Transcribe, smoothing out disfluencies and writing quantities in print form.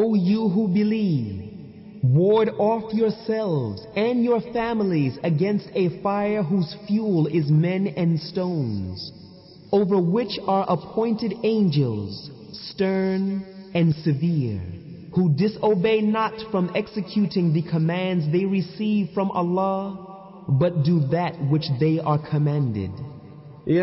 O you who believe, ward off yourselves and your families against a fire whose fuel is men and stones, over which are appointed angels, stern and severe, who disobey not from executing the commands they receive from Allah, but do that which they are commanded.